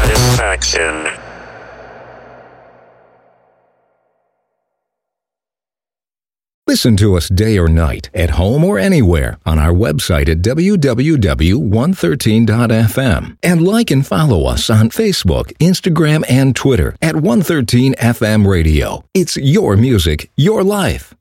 satisfaction. Listen to us day or night, at home or anywhere, on our website at www.113.fm. And like and follow us on Facebook, Instagram, and Twitter at 113FM Radio. It's your music, your life.